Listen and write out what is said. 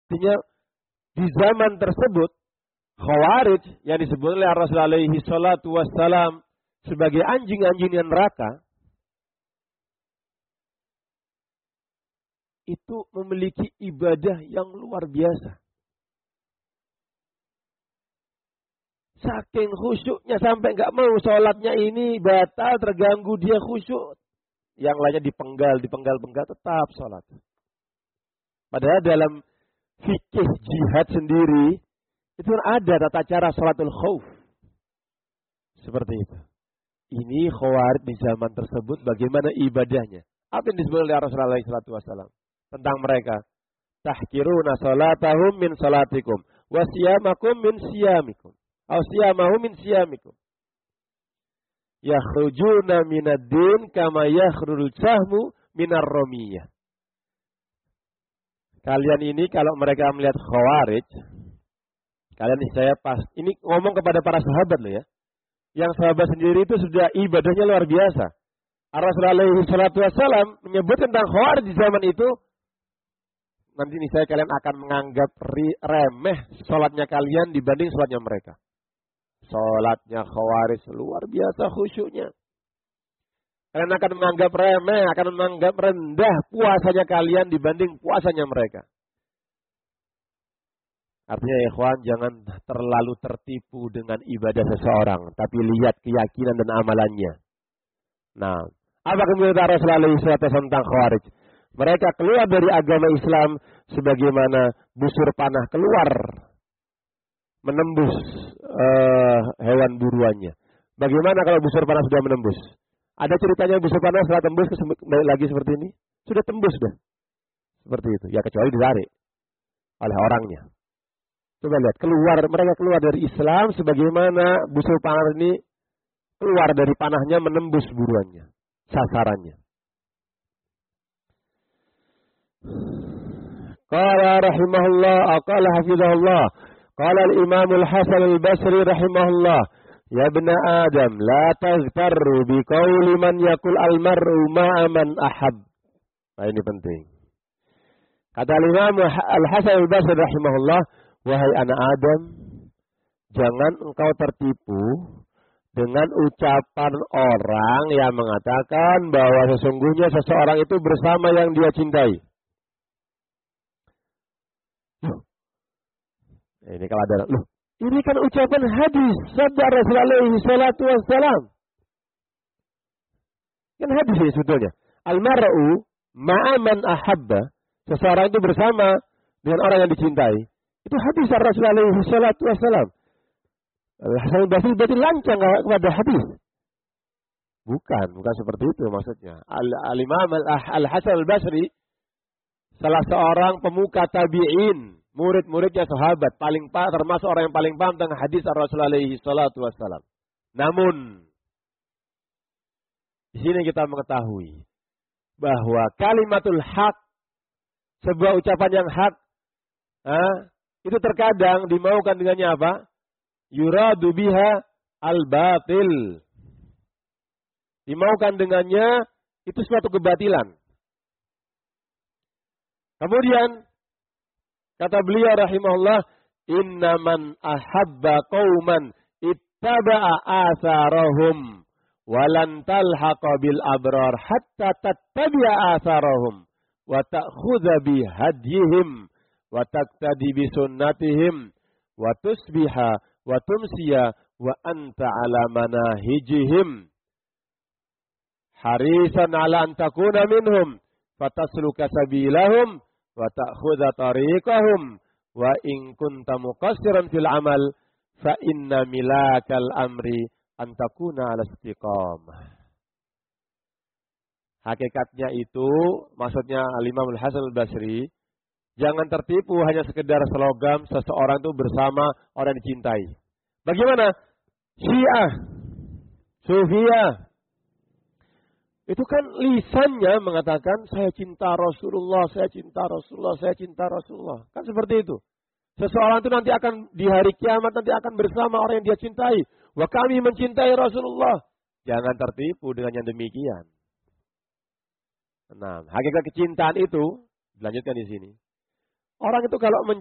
Artinya di zaman tersebut Khawarij yang disebut oleh Rasulullah alaihi salatu wassalam sebagai anjing-anjing neraka itu memiliki ibadah yang luar biasa. Saking khusyuknya sampai nggak mau sholatnya ini batal, terganggu, dia khusyuk. Yang lainnya dipenggal-penggal tetap sholat. Padahal dalam fikih jihad sendiri itu ada tata cara sholatul khauf. Seperti itu. Ini Khawarij di zaman tersebut bagaimana ibadahnya. Apa yang disebut oleh Rasulullah SAW tentang mereka? Tahkiruna sholatahum min sholatikum wa siyamakum min siyamikum. Aw siyamahum min siyamikum. Yakhrujuna minad din kama yakhrujul sahmu minar ramiyah. Kalian ini kalau mereka melihat Khawarij, kalian saya pas ini ngomong kepada para sahabat loh ya. Yang sahabat sendiri itu sudah ibadahnya luar biasa. Rasulullah SAW menyebut tentang Khawarij di zaman itu. Nanti nih saya kalian akan menganggap remeh sholatnya kalian dibanding sholatnya mereka. Sholatnya Khawarij luar biasa khusyuknya. Kalian akan menganggap remeh, akan menganggap rendah puasanya kalian dibanding puasanya mereka. Artinya ya ikhwan, jangan terlalu tertipu dengan ibadah seseorang, tapi lihat keyakinan dan amalannya. Nah, apa kemudian Rasulullah SAW tentang Khawarij? Mereka keluar dari agama Islam sebagaimana busur panah keluar menembus hewan buruannya. Bagaimana kalau busur panah sudah menembus? Ada ceritanya busur panah setelah tembus kembali lagi seperti ini? Sudah tembus dah. Seperti itu. Ya kecuali ditarik oleh orangnya. Coba lihat, mereka keluar dari Islam sebagaimana busur panah ini keluar dari panahnya menembus buruannya, sasarannya. Qala rahimahullah, qala hafizahullah, qala al-Imam al-Hasan al-Basri rahimahullah, ya ibna Adam, la tazkarru bi qawli man yaqul al-mar'u ma'a man ahab. Nah, ini penting. Kata al-Imam al-Hasan al-Basri rahimahullah, wahai anak Adam, jangan engkau tertipu dengan ucapan orang yang mengatakan bahwa sesungguhnya seseorang itu bersama yang dia cintai. Ini kalau ada, ini kan ucapan hadis sabda Rasulullah SAW. Kan hadis ini sebetulnya. Al-mar'u ma'aman ahabba, seseorang itu bersama dengan orang yang dicintai. Itu hadis Rasulullah SAW. Al-Hasan al-Basri berarti lancang kepada hadis. Bukan seperti itu maksudnya. Al-Imam Al-Hasan al-Basri salah seorang pemuka tabi'in, murid-muridnya sahabat, termasuk orang yang paling paham tentang hadis Rasulullah SAW. Namun di sini kita mengetahui bahwa kalimatul haq, sebuah ucapan yang hak, itu terkadang dimaukan dengannya apa? Yuradu biha al-batil. Dimaukan dengannya itu suatu kebatilan. Kemudian kata beliau rahimahullah, innaman ahabba qauman ittaba'a atharahum walan talhaqa bil abrar hatta tattabi'a atharahum wa ta'khudha bi hadyihim wa taqtadi bi sunnatihim wa tusbiha wa tumsiya wa anta ala manahijihim harisan ala an takuna minhum fatasluka sabilahum wa ta'khudha tariqahum wa in kunta muqassiran fil amal fa inna milakal amri an takuna ala istiqamah. Hakikatnya itu maksudnya Al-Imam Al-Hasan al-Basri, jangan tertipu hanya sekedar slogan seseorang itu bersama orang yang dicintai. Bagaimana? Syiah, Sufiyah, itu kan lisannya mengatakan saya cinta Rasulullah, saya cinta Rasulullah, saya cinta Rasulullah. Kan seperti itu. Seseorang itu nanti akan di hari kiamat nanti akan bersama orang yang dia cintai. Wah, kami mencintai Rasulullah. Jangan tertipu dengan yang demikian. Nah, hakikat kecintaan itu dilanjutkan di sini. Orang itu kalau